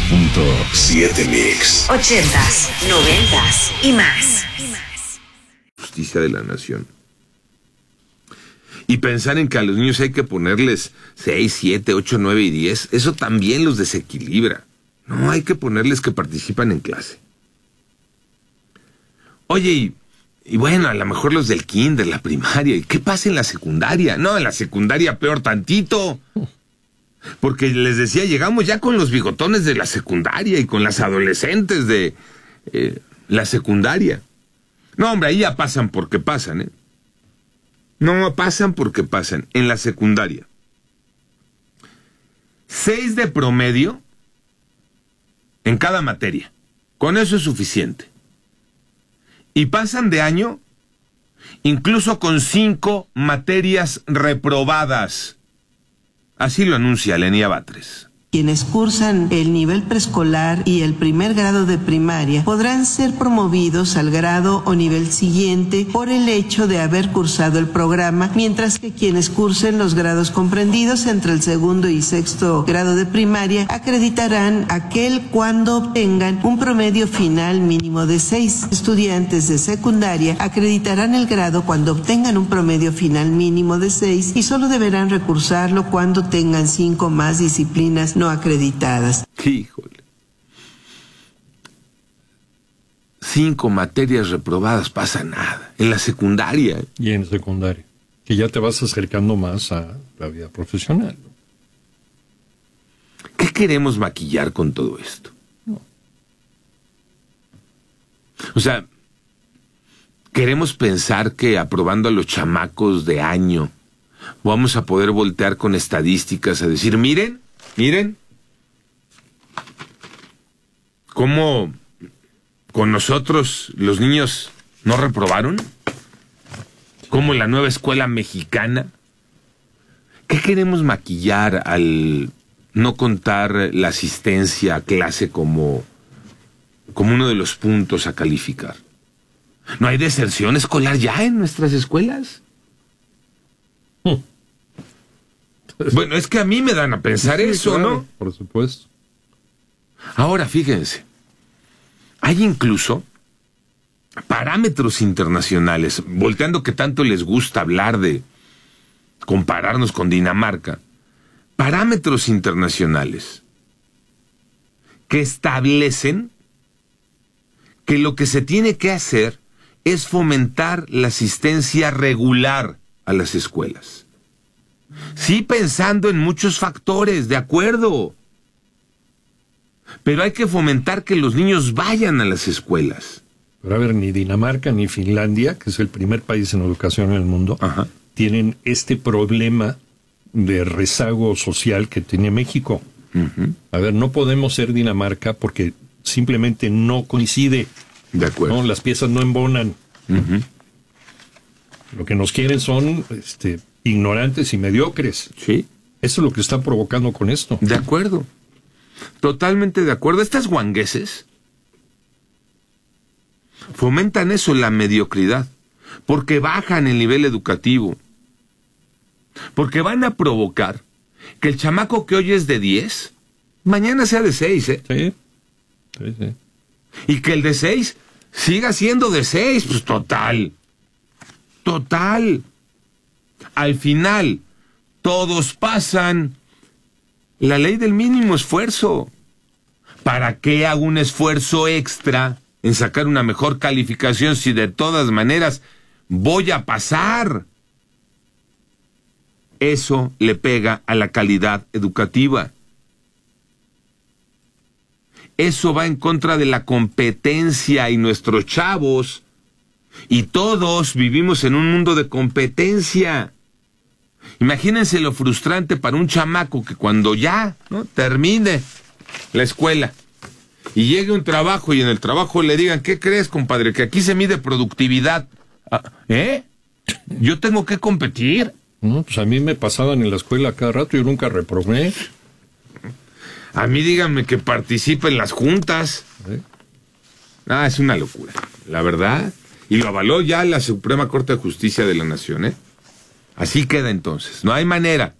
98.7 Mix. 80s, 90s y más. Justicia de la Nación. Y pensar en que a los niños hay que ponerles 6, 7, 8, 9 y 10, eso también los desequilibra. No, hay que ponerles que participan en clase. Oye, y bueno, a lo mejor los del kinder, la primaria, ¿y qué pasa en la secundaria? No, en la secundaria peor tantito. Porque les decía, llegamos ya con los bigotones de la secundaria y con las adolescentes de la secundaria. No, hombre, ahí ya pasan porque pasan, ¿eh? No, pasan porque pasan. En la secundaria. 6 de promedio en cada materia. Con eso es suficiente. Y pasan de año incluso con 5 materias reprobadas. Así lo anuncia Lenia Batres. Quienes cursan el nivel preescolar y el primer grado de primaria podrán ser promovidos al grado o nivel siguiente por el hecho de haber cursado el programa, mientras que quienes cursen los grados comprendidos entre el segundo y sexto grado de primaria acreditarán aquel cuando obtengan un promedio final mínimo de 6. Estudiantes de secundaria acreditarán el grado cuando obtengan un promedio final mínimo de 6 y solo deberán recursarlo cuando tengan 5 más disciplinas no acreditadas. Híjole. 5 materias reprobadas, pasa nada. En la secundaria. Y en secundaria. Que ya te vas acercando más a la vida profesional. ¿Qué queremos maquillar con todo esto? No. O sea, queremos pensar que aprobando a los chamacos de año vamos a poder voltear con estadísticas a decir, miren, cómo con nosotros los niños no reprobaron, cómo la nueva escuela mexicana. ¿Qué queremos maquillar al no contar la asistencia a clase como uno de los puntos a calificar? ¿No hay deserción escolar ya en nuestras escuelas? Bueno, es que a mí me dan a pensar eso, claro, ¿no? Por supuesto. Ahora, fíjense, hay incluso parámetros internacionales, volteando que tanto les gusta hablar de compararnos con Dinamarca, parámetros internacionales que establecen que lo que se tiene que hacer es fomentar la asistencia regular a las escuelas. Sí, pensando en muchos factores, de acuerdo. Pero hay que fomentar que los niños vayan a las escuelas. Pero a ver, ni Dinamarca ni Finlandia, que es el primer país en educación en el mundo, Ajá, tienen este problema de rezago social que tiene México. uh-huh. A ver, no podemos ser Dinamarca porque simplemente no coincide. De acuerdo. No, las piezas no embonan. Uh-huh. Lo que nos quieren son ignorantes y mediocres. Sí. Eso es lo que están provocando con esto. De acuerdo. Totalmente de acuerdo. Estas guangueses fomentan eso, la mediocridad, porque bajan el nivel educativo, porque van a provocar que el chamaco que hoy es de 10, mañana sea de 6, ¿eh? Sí, sí, sí. Y que el de 6 siga siendo de 6, pues total. Al final, todos pasan. La ley del mínimo esfuerzo. ¿Para qué hago un esfuerzo extra en sacar una mejor calificación si de todas maneras voy a pasar? Eso le pega a la calidad educativa. Eso va en contra de la competencia y nuestros chavos, y todos vivimos en un mundo de competencia. Imagínense lo frustrante para un chamaco que cuando ya termine la escuela y llegue a un trabajo y en el trabajo le digan, ¿qué crees, compadre? Que aquí se mide productividad. ¿Eh? Yo tengo que competir. No, pues a mí me pasaban en la escuela cada rato, yo nunca reprobé. A mí díganme que participe en las juntas. Es una locura, la verdad. Y lo avaló ya la Suprema Corte de Justicia de la Nación, ¿eh? Así queda entonces. No hay manera.